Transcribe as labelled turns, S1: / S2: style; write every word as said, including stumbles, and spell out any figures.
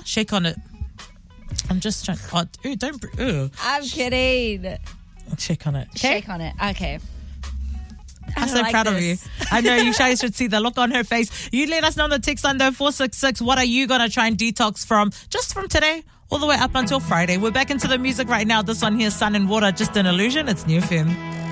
S1: Shake on it. I'm just trying. Oh, ooh, don't. Ooh.
S2: I'm kidding.
S1: Shake on it. Okay?
S2: Shake on it. Okay.
S1: I'm
S2: I
S1: so
S2: like
S1: proud of
S2: this.
S1: you. I know you guys should see the look on her face. You let us know on the text under four six six. What are you going to try and detox from just from today all the way up until Friday? We're back into the music right now. This one here, Sun and Water, Just an Illusion. It's New F M.